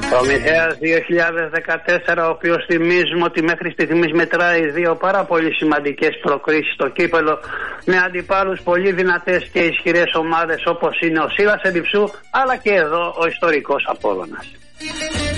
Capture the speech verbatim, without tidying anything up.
Προμηθέας δύο χιλιάδες δεκατέσσερα, ο οποίος θυμίζουμε ότι μέχρι στιγμής μετράει δύο πάρα πολύ σημαντικές προκρίσεις στο κύπελο, με αντιπάλους πολύ δυνατές και ισχυρές ομάδες όπως είναι ο Σίλας Ελιψού, αλλά και εδώ ο ιστορικός Απόλλωνας.